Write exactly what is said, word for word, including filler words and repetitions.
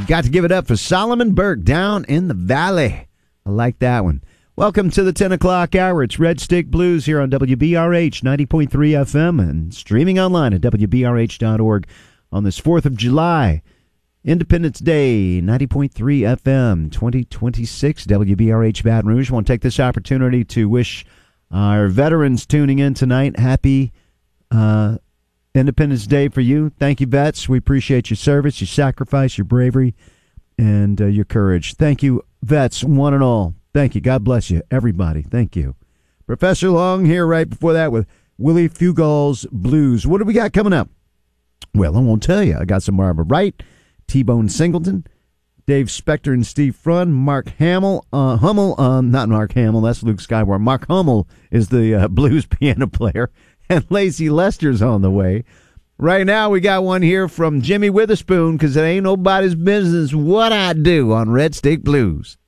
got to give it up for Solomon Burke down in the valley. I like that one. Welcome to the ten o'clock hour. It's Red Stick Blues here on W B R H ninety point three F M and streaming online at W B R H dot org on this fourth of July. Independence Day, ninety point three F M, twenty twenty-six, W B R H Baton Rouge. I want to take this opportunity to wish our veterans tuning in tonight happy uh, Independence Day for you. Thank you, vets. We appreciate your service, your sacrifice, your bravery, and uh, your courage. Thank you, vets, one and all. Thank you. God bless you, everybody. Thank you. Professor Long here right before that with Willie Fugal's Blues. What do we got coming up? Well, I won't tell you. I got some Barbara Wright, T-Bone Singleton, Dave Spector and Steve Frun, Mark Hamill, uh, Hummel, um, not Mark Hamill, that's Luke Skywalker. Mark Hummel is the uh, blues piano player, and Lacey Lester's on the way. Right now, we got one here from Jimmy Witherspoon, because it ain't nobody's business what I do on Red Stick Blues.